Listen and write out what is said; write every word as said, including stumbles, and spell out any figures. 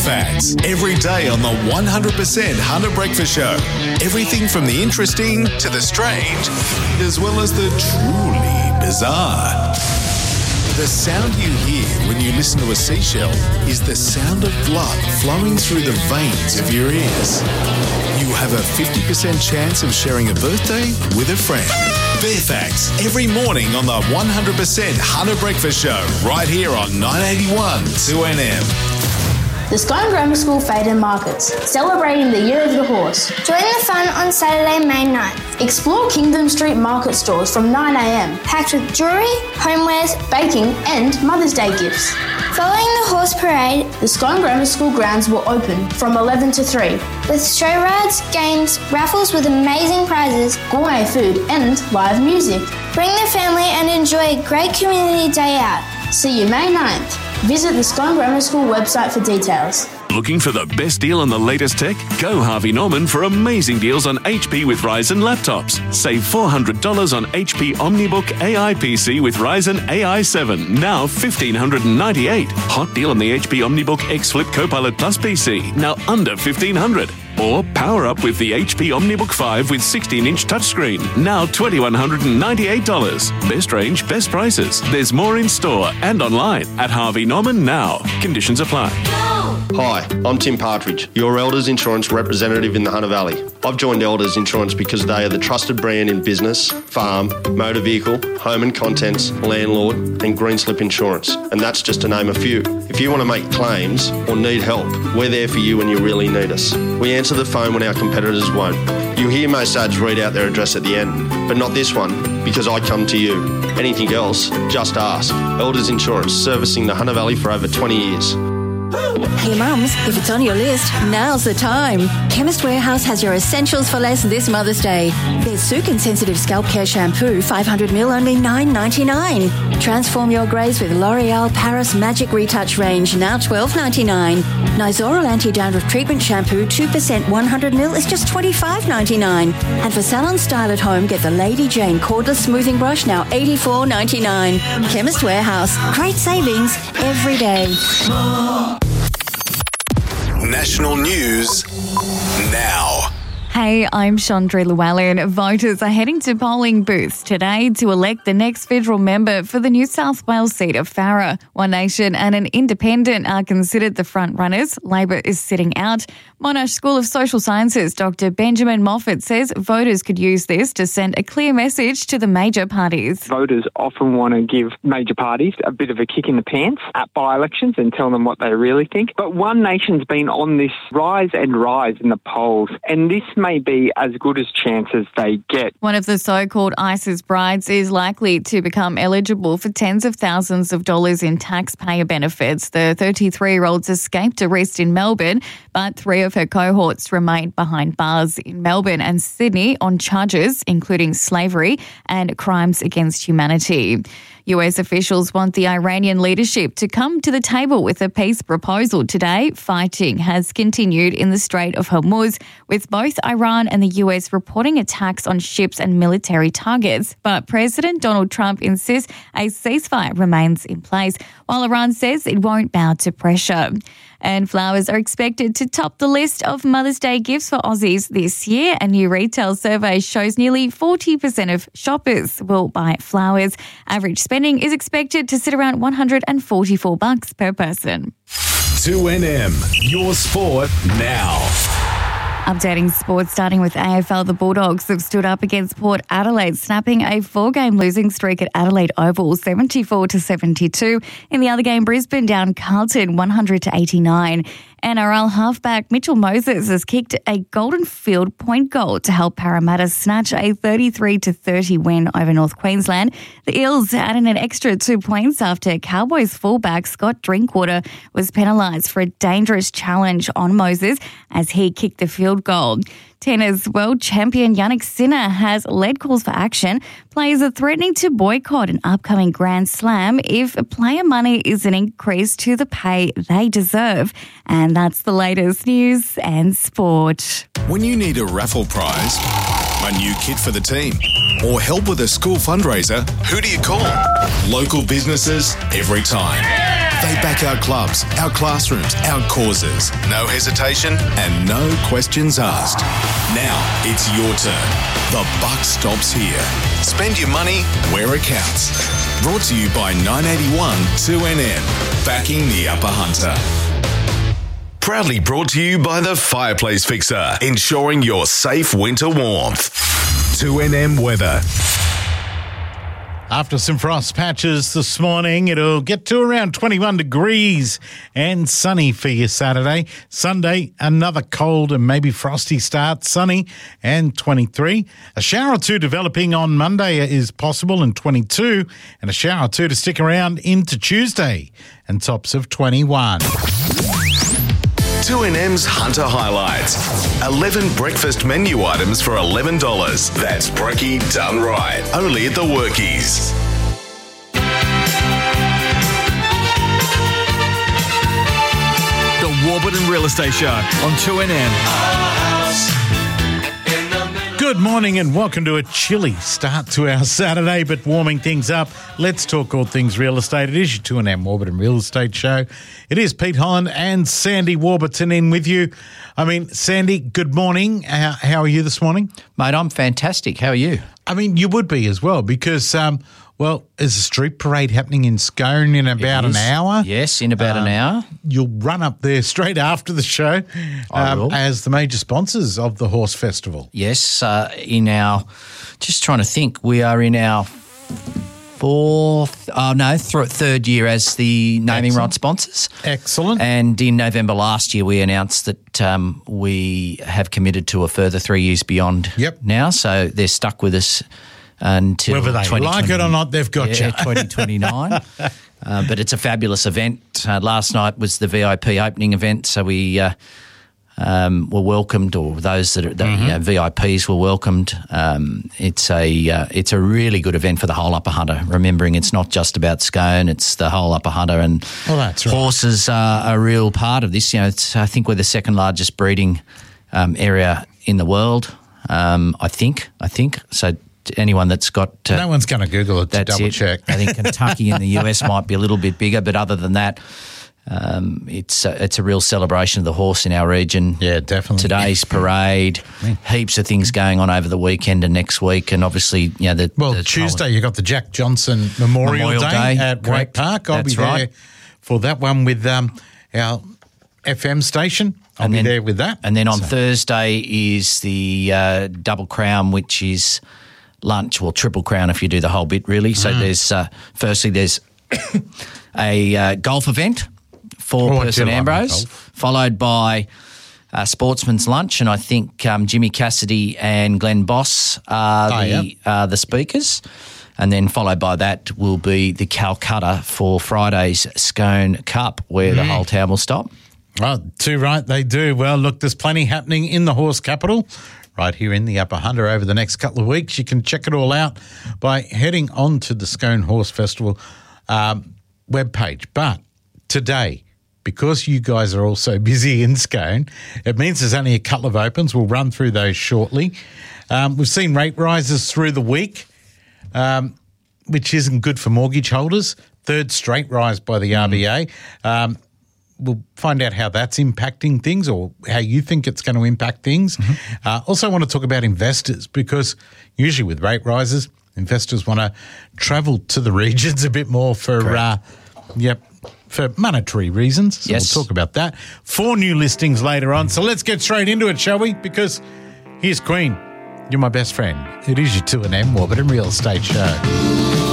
Fairfax, every day on the one hundred percent Hunter Breakfast Show. Everything from the interesting to the strange, as well as the truly bizarre. The sound you hear when you listen to a seashell is the sound of blood flowing through the veins of your ears. You have a fifty percent chance of sharing a birthday with a friend. Fairfax, every morning on the one hundred percent Hunter Breakfast Show, right here on nine eighty-one two N M. The Scone Grammar School Faded Markets, celebrating the Year of the Horse. Join the fun on Saturday, May ninth. Explore Kingdom Street market stores from nine a.m. Packed with jewellery, homewares, baking and Mother's Day gifts. Following the horse parade, the Scone Grammar School grounds will open from eleven to three. With show rides, games, raffles with amazing prizes, gourmet food and live music. Bring the family and enjoy a great community day out. See you May ninth. Visit the Scone Grammar School website for details. Looking for the best deal on the latest tech? Go Harvey Norman for amazing deals on H P with Ryzen laptops. Save four hundred dollars on H P OmniBook A I P C with Ryzen A I seven, now one thousand five hundred ninety-eight dollars. Hot deal on the H P OmniBook X Flip Copilot Plus P C, now under fifteen hundred dollars. Or power up with the H P OmniBook five with sixteen inch touchscreen, now two thousand one hundred ninety-eight dollars. Best range, best prices. There's more in store and online at Harvey Norman now. Conditions apply. Hi, I'm Tim Partridge, your Elders Insurance representative in the Hunter Valley. I've joined Elders Insurance because they are the trusted brand in business, farm, motor vehicle, home and contents, landlord and green slip insurance. And that's just to name a few. If you want to make claims or need help, we're there for you when you really need us. We answer the phone when our competitors won't. You hear most ads read out their address at the end, but not this one, because I come to you. Anything else, just ask. Elders Insurance, servicing the Hunter Valley for over twenty years. Hey mums, if it's on your list, now's the time. Chemist Warehouse has your essentials for less this Mother's Day. There's Sukin Sensitive Scalp Care Shampoo, five hundred milliliters, only nine ninety-nine. Transform your greys with L'Oreal Paris Magic Retouch range, now twelve ninety-nine. Nizoral Anti-Dandruff Treatment Shampoo, two percent one hundred milliliters is just twenty-five ninety-nine. And for salon style at home, get the Lady Jane Cordless Smoothing Brush, now eighty-four ninety-nine. Chemist Warehouse, great savings every day. National news now. Hey, I'm Chandra Llewellyn. Voters are heading to polling booths today to elect the next federal member for the New South Wales seat of Farrer. One Nation and an independent are considered the front runners. Labor is sitting out. Monash School of Social Sciences Doctor Benjamin Moffat says voters could use this to send a clear message to the major parties. Voters often want to give major parties a bit of a kick in the pants at by-elections and tell them what they really think. But One Nation's been on this rise and rise in the polls, and this may be as good as chance as they get. One of the so-called ISIS brides is likely to become eligible for tens of thousands of dollars in taxpayer benefits. The thirty-three-year-old's escaped arrest in Melbourne, but three of her cohorts remained behind bars in Melbourne and Sydney on charges including slavery and crimes against humanity. U S officials want the Iranian leadership to come to the table with a peace proposal today. Fighting has continued in the Strait of Hormuz, with both Iran and the U S reporting attacks on ships and military targets. But President Donald Trump insists a ceasefire remains in place, while Iran says it won't bow to pressure. And flowers are expected to top the list of Mother's Day gifts for Aussies this year. A new retail survey shows nearly forty percent of shoppers will buy flowers. Average spending is expected to sit around one hundred forty-four bucks per person. two N M, your sport now. Updating sports, starting with A F L, the Bulldogs have stood up against Port Adelaide, snapping a four-game losing streak at Adelaide Oval, seventy-four to seventy-two. In the other game, Brisbane down Carlton, one hundred to eighty-nine. N R L halfback Mitchell Moses has kicked a Golden Field point goal to help Parramatta snatch a thirty-three to thirty win over North Queensland. The Eels added an extra two points after Cowboys fullback Scott Drinkwater was penalised for a dangerous challenge on Moses as he kicked the field goal. Tennis world champion Jannik Sinner has led calls for action. Players are threatening to boycott an upcoming Grand Slam if player money isn't increased to the pay they deserve. And that's the latest news and sport. When you need a raffle prize, a new kit for the team, or help with a school fundraiser, who do you call? Local businesses every time. They back our clubs, our classrooms, our causes. No hesitation and no questions asked. Now it's your turn. The buck stops here. Spend your money where it counts. Brought to you by nine eighty-one two N M, backing the Upper Hunter. Proudly brought to you by the Fireplace Fixer, ensuring your safe winter warmth. two N M weather. After some frost patches this morning, it'll get to around twenty-one degrees and sunny for your Saturday. Sunday, another cold and maybe frosty start, sunny and twenty-three. A shower or two developing on Monday is possible and twenty-two, and a shower or two to stick around into Tuesday and tops of twenty-one. two N M's Hunter Highlights. eleven breakfast menu items for eleven dollars. That's brekkie done right. Only at the Workies. The Warburton Real Estate Show on two N M. Good morning and welcome to a chilly start to our Saturday, but warming things up. Let's talk all things real estate. It is your two N M Warburton Real Estate Show. It is Pete Holland and Sandy Warburton in with you. I mean, Sandy, good morning. How, how are you this morning? Mate, I'm fantastic. How are you? I mean, you would be as well because, um, well, there's a street parade happening in Scone in about an hour. Yes, in about um, an hour. You'll run up there straight after the show I will. um, as the major sponsors of the Horse Festival. Yes, uh, in our, just trying to think, we are in our fourth, oh no, th- third year as the naming Excellent. rights sponsors. Excellent. And in November last year, we announced that um, we have committed to a further three years beyond Yep. now. So they're stuck with us until whether they like it or not, they've got yeah, you. twenty twenty-nine. uh, but it's a fabulous event. Uh, last night was the V I P opening event, so we uh, um, were welcomed, or those that are the, Mm-hmm. you know, V I Ps were welcomed. Um, it's a uh, it's a really good event for the whole Upper Hunter. Remembering it's not just about Scone; it's the whole Upper Hunter, and Well, that's right. horses are a real part of this. You know, it's, I think we're the second largest breeding um, area in the world. Um, I think. I think so. Anyone that's got uh, No one's going to Google it to that's double it. check. I think Kentucky in the U S might be a little bit bigger, but other than that, um, it's a, it's a real celebration of the horse in our region. Yeah, definitely. Today's parade, heaps of things going on over the weekend and next week, and obviously, you know, the Well, the Tuesday you got the Jack Johnson Memorial, Memorial Day, Day, at Wake correct. Park. I'll That's be there right. for that one with um, our F M station. I'll And be then- there with that. And then on So- Thursday is the uh, Double Crown, which is lunch, or Triple Crown if you do the whole bit, really. So there's, uh, firstly, there's a uh, golf event for Oh, I Person do like my Ambrose, golf. followed by a sportsman's lunch, and I think um, Jimmy Cassidy and Glenn Boss are Oh, the, yeah. uh, the speakers. And then followed by that will be the Calcutta for Friday's Scone Cup, where Mm. the whole town will stop. Oh, too right, they do. Well, look, there's plenty happening in the horse capital right here in the Upper Hunter over the next couple of weeks. You can check it all out by heading on to the Scone Horse Festival um, webpage. But today, because you guys are all so busy in Scone, it means there's only a couple of opens. We'll run through those shortly. Um, we've seen rate rises through the week, um, which isn't good for mortgage holders. Third straight rise by the R B A. Um, we'll find out how that's impacting things, or how you think it's going to impact things. Mm-hmm. Uh, also want to talk about investors, because usually with rate rises, investors want to travel to the regions a bit more for, uh, yep, for monetary reasons. So Yes. we'll talk about that. Four new listings later on. So let's get straight into it, shall we? Because here's Queen. You're my best friend. It is your two N M Warburton Real Estate Show.